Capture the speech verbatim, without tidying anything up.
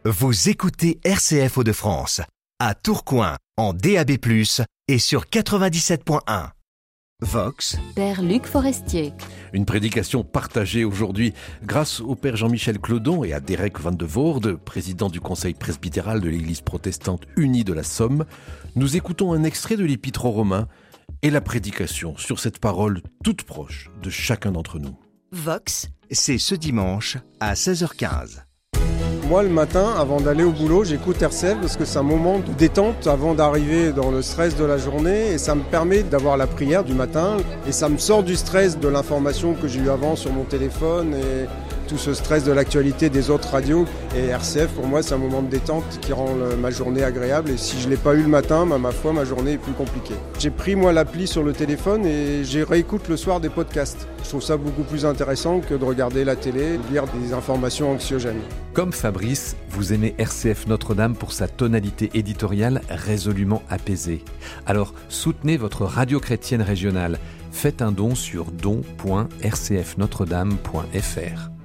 Vous écoutez R C F Hauts-de-France, à Tourcoing, en D A B plus, et sur quatre-vingt-dix-sept point un. Vox, Père Luc Forestier. Une prédication partagée aujourd'hui grâce au Père Jean-Michel Clodon et à Derek Van de Voorde, président du Conseil presbytéral de l'Église protestante unie de la Somme. Nous écoutons un extrait de l'Épître aux Romains et la prédication sur cette parole toute proche de chacun d'entre nous. Vox, c'est ce dimanche à seize heures quinze. Moi, le matin, avant d'aller au boulot, j'écoute R C F parce que c'est un moment de détente avant d'arriver dans le stress de la journée et ça me permet d'avoir la prière du matin et ça me sort du stress de l'information que j'ai eu avant sur mon téléphone et tout ce stress de l'actualité des autres radios. Et R C F, pour moi, c'est un moment de détente qui rend le, ma journée agréable et si je ne l'ai pas eu le matin, bah, ma foi, ma journée est plus compliquée. J'ai pris, moi, l'appli sur le téléphone et j'ai réécoute le soir des podcasts. Je trouve ça beaucoup plus intéressant que de regarder la télé, de lire des informations anxiogènes. Comme Fabrice, vous aimez R C F Notre-Dame pour sa tonalité éditoriale résolument apaisée. Alors soutenez votre radio chrétienne régionale. Faites un don sur don point r c f notre dame point f r.